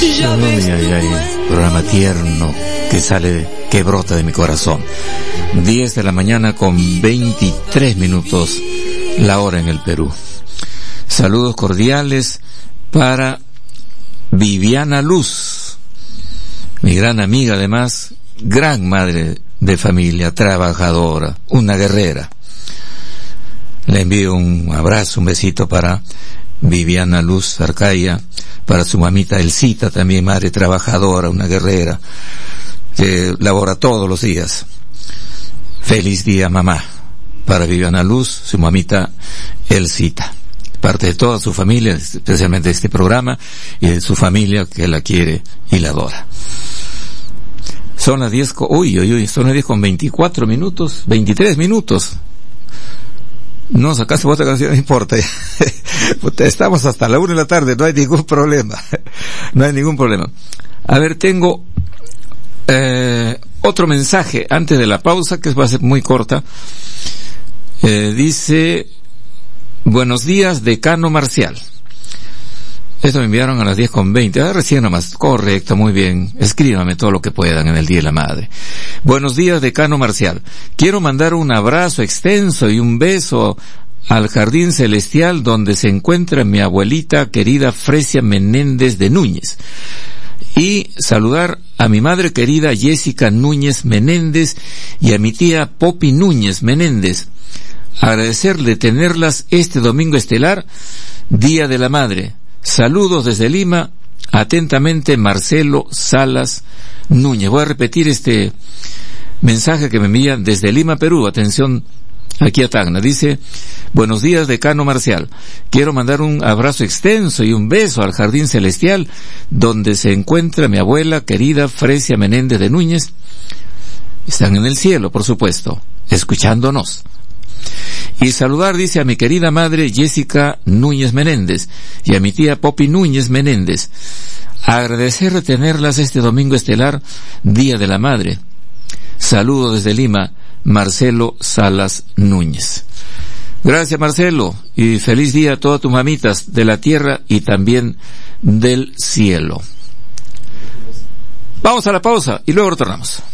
Programa tierno que brota de mi corazón. 10 de la mañana con 23 minutos, la hora en el Perú. Saludos cordiales para Viviana Luz, mi gran amiga, además, gran madre de familia, trabajadora, una guerrera. Le envío un abrazo, un besito para Viviana Luz Arcaya, para su mamita Elcita, también madre trabajadora, una guerrera, que labora todos los días. Feliz día, mamá, para Viviana Luz, su mamita Elcita, parte de toda su familia, especialmente de este programa, y de su familia que la quiere y la adora. Son las 10 son las 10 con 24 minutos, 23 minutos. No sacaste otra canción, no importa. Estamos hasta la 1 de la tarde, no hay ningún problema. No hay ningún problema. A ver, tengo otro mensaje antes de la pausa, que va a ser muy corta. Dice: buenos días, decano Marcial. Esto me enviaron a las 10:20. Recién nomás. Correcto, muy bien. Escríbame todo lo que puedan en el Día de la Madre. Buenos días, decano Marcial. Quiero mandar un abrazo extenso y un beso al Jardín Celestial donde se encuentra mi abuelita querida Fresia Menéndez de Núñez. Y saludar a mi madre querida Jessica Núñez Menéndez y a mi tía Popi Núñez Menéndez. Agradecerle tenerlas este domingo estelar, Día de la Madre. Saludos desde Lima, atentamente Marcelo Salas Núñez. Voy a repetir este mensaje que me envían desde Lima, Perú. Atención, aquí a Tacna. Dice: buenos días, decano Marcial. Quiero mandar un abrazo extenso y un beso al Jardín Celestial donde se encuentra mi abuela querida Fresia Menéndez de Núñez. Están en el cielo, por supuesto, escuchándonos. Y saludar, dice, a mi querida madre Jessica Núñez Menéndez y a mi tía Popi Núñez Menéndez. Agradecer de tenerlas este domingo estelar, Día de la Madre. Saludo desde Lima, Marcelo Salas Núñez. Gracias, Marcelo, y feliz día a todas tus mamitas de la tierra y también del cielo. Vamos a la pausa y luego retornamos.